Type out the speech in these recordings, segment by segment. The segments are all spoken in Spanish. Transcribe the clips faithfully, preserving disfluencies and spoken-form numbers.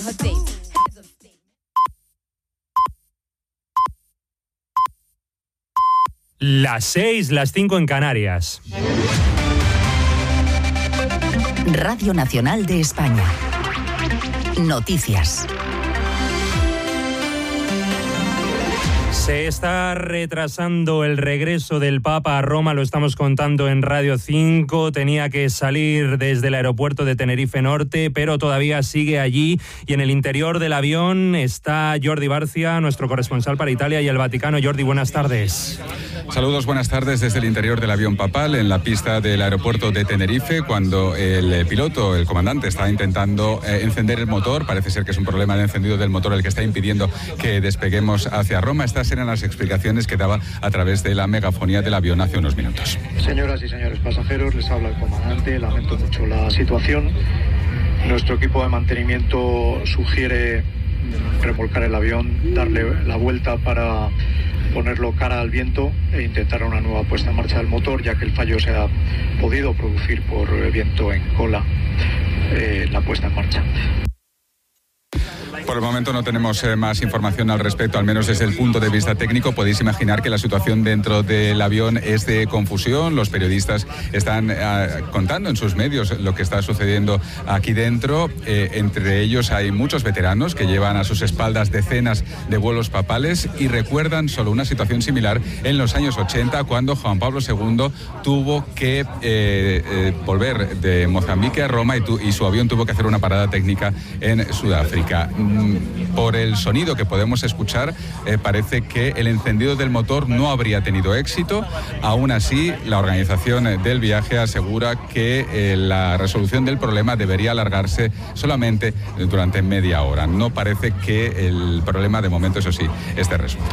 Las seis, las cinco en Canarias. Radio Nacional de España. Noticias. Se está retrasando el regreso del Papa a Roma, lo estamos contando en Radio cinco. Tenía que salir desde el aeropuerto de Tenerife Norte, pero todavía sigue allí. Y en el interior del avión está Jordi Barcia, nuestro corresponsal para Italia y el Vaticano. Jordi, buenas tardes. Saludos, buenas tardes desde el interior del avión papal en la pista del aeropuerto de Tenerife, cuando el piloto, el comandante, está intentando eh, encender el motor. Parece ser que es un problema de encendido del motor el que está impidiendo que despeguemos hacia Roma. Estas eran las explicaciones que daba a través de la megafonía del avión hace unos minutos. Señoras y señores pasajeros, les habla el comandante. Lamento mucho la situación. Nuestro equipo de mantenimiento sugiere remolcar el avión, darle la vuelta para ponerlo cara al viento e intentar una nueva puesta en marcha del motor, ya que el fallo se ha podido producir por viento en cola eh, la puesta en marcha. Por el momento no tenemos eh, más información al respecto, al menos desde el punto de vista técnico. Podéis imaginar que la situación dentro del avión es de confusión. Los periodistas están eh, contando en sus medios lo que está sucediendo aquí dentro. Eh, entre ellos hay muchos veteranos que llevan a sus espaldas decenas de vuelos papales y recuerdan solo una situación similar en los años ochenta, cuando Juan Pablo segundo tuvo que eh, eh, volver de Mozambique a Roma y, tu, y su avión tuvo que hacer una parada técnica en Sudáfrica. Por el sonido que podemos escuchar, eh, parece que el encendido del motor no habría tenido éxito. Aún así, la organización del viaje asegura que eh, la resolución del problema debería alargarse solamente durante media hora. No parece que el problema, de momento, eso sí, esté resuelto.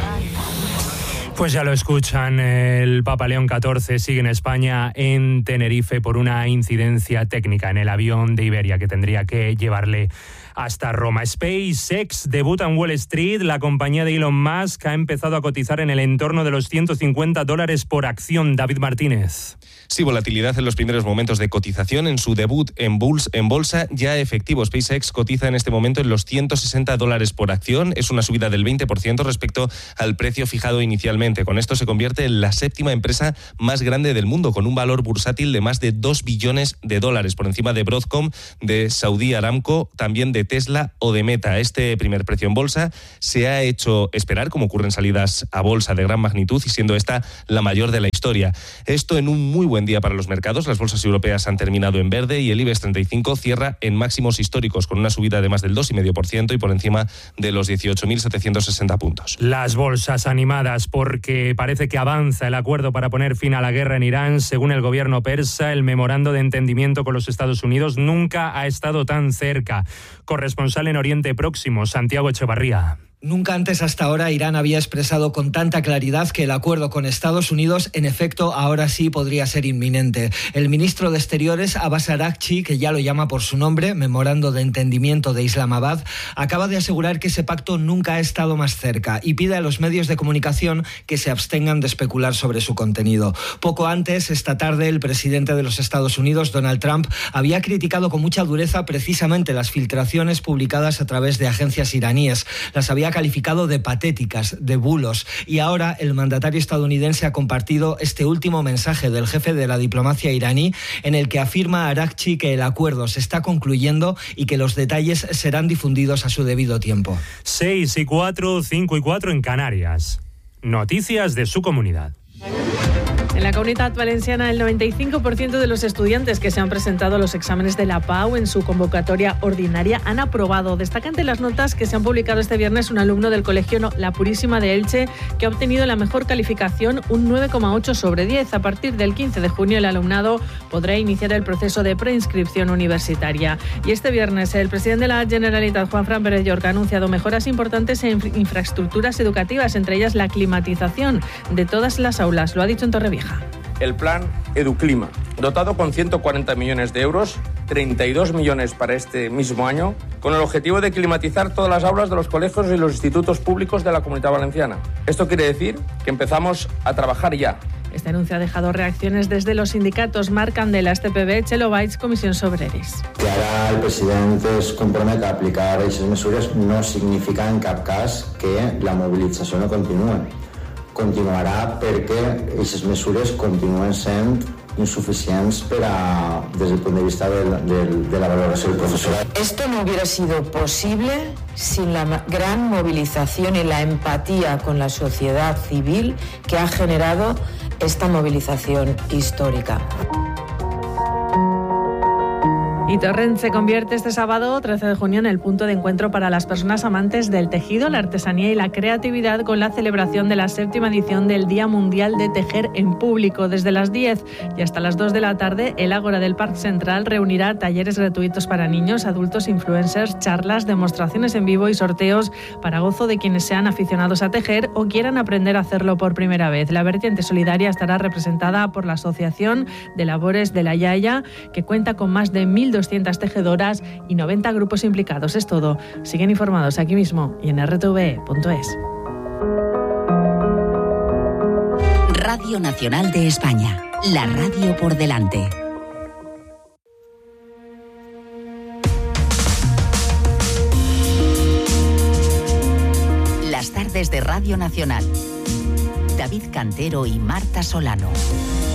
Pues ya lo escuchan, el Papa León catorce sigue en España, en Tenerife, por una incidencia técnica en el avión de Iberia que tendría que llevarle hasta Roma. SpaceX debuta en Wall Street. La compañía de Elon Musk ha empezado a cotizar en el entorno de los ciento cincuenta dólares por acción. David Martínez. Sí, volatilidad en los primeros momentos de cotización. En su debut en, buls, en bolsa ya efectivo, SpaceX cotiza en este momento en los ciento sesenta dólares por acción. Es una subida del veinte por ciento respecto al precio fijado inicialmente. Con esto se convierte en la séptima empresa más grande del mundo, con un valor bursátil de más de dos billones de dólares, por encima de Broadcom, de Saudi Aramco, también de Tesla o de Meta. Este primer precio en bolsa se ha hecho esperar, como ocurre en salidas a bolsa de gran magnitud, y siendo esta la mayor de la historia. Esto en un muy buen día para los mercados. Las bolsas europeas han terminado en verde y el IBEX treinta y cinco cierra en máximos históricos, con una subida de más del dos coma cinco por ciento y por encima de los dieciocho mil setecientos sesenta puntos. Las bolsas animadas porque parece que avanza el acuerdo para poner fin a la guerra en Irán. Según el gobierno persa, el memorando de entendimiento con los Estados Unidos nunca ha estado tan cerca. Corresponsal en Oriente Próximo, Santiago Echevarría. Nunca antes hasta ahora Irán había expresado con tanta claridad que el acuerdo con Estados Unidos, en efecto, ahora sí podría ser inminente. El ministro de Exteriores, Abbas Araghchi, que ya lo llama por su nombre, Memorando de Entendimiento de Islamabad, acaba de asegurar que ese pacto nunca ha estado más cerca y pide a los medios de comunicación que se abstengan de especular sobre su contenido. Poco antes, esta tarde, el presidente de los Estados Unidos, Donald Trump, había criticado con mucha dureza precisamente las filtraciones publicadas a través de agencias iraníes. Las había calificado de patéticas, de bulos, y ahora el mandatario estadounidense ha compartido este último mensaje del jefe de la diplomacia iraní, en el que afirma a Araghchi que el acuerdo se está concluyendo y que los detalles serán difundidos a su debido tiempo. seis y cuatro, cinco y cuatro en Canarias. Noticias de su comunidad. En la Comunitat Valenciana, el noventa y cinco por ciento de los estudiantes que se han presentado a los exámenes de la P A U en su convocatoria ordinaria han aprobado. Destaca entre las notas que se han publicado este viernes un alumno del Colegio La Purísima de Elche que ha obtenido la mejor calificación, un nueve coma ocho sobre diez. A partir del quince de junio, el alumnado podrá iniciar el proceso de preinscripción universitaria. Y este viernes, el presidente de la Generalitat, Juanfran Pérez Llorca, ha anunciado mejoras importantes en infraestructuras educativas, entre ellas la climatización de todas las aulas. Lo ha dicho en Torrevieja. El plan Educlima, dotado con ciento cuarenta millones de euros, treinta y dos millones para este mismo año, con el objetivo de climatizar todas las aulas de los colegios y los institutos públicos de la Comunidad Valenciana. Esto quiere decir que empezamos a trabajar ya Este anuncio ha dejado reacciones desde los sindicatos Marc Candelas, T P B, Chelo Baix, Comissions Obreres. Que ara el president es compromet a aplicar aquestes mesures no significa en cap cas que la mobilització no continue. Continuarà perquè aquestes mesures continuen sent insuficientes para, desde el punto de vista de, de, de la valoración del profesorado. Esto no hubiera sido posible sin la gran movilización y la empatía con la sociedad civil que ha generado esta movilización histórica. Y Torrent se convierte este sábado, trece de junio, en el punto de encuentro para las personas amantes del tejido, la artesanía y la creatividad, con la celebración de la séptima edición del Día Mundial de Tejer en Público. Desde las diez y hasta las dos de la tarde, el Ágora del Parque Central reunirá talleres gratuitos para niños, adultos, influencers, charlas, demostraciones en vivo y sorteos para gozo de quienes sean aficionados a tejer o quieran aprender a hacerlo por primera vez. La vertiente solidaria estará representada por la Asociación de Labores de la Yaya, que cuenta con más de mil doscientas tejedoras y noventa grupos implicados. Es todo. Siguen informados aquí mismo y en r t v e punto es. Radio Nacional de España. La radio por delante. Las tardes de Radio Nacional. David Cantero y Marta Solano.